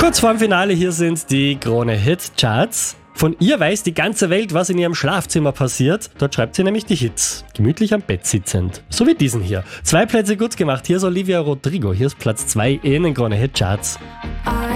Kurz vorm Finale, hier sind die Krone Hit Charts. Von ihr weiß die ganze Welt, was in ihrem Schlafzimmer passiert. Dort schreibt sie nämlich die Hits, gemütlich am Bett sitzend. So wie diesen hier. 2 Plätze gut gemacht. Hier ist Olivia Rodrigo. Hier ist Platz 2 in den Krone Hit Charts.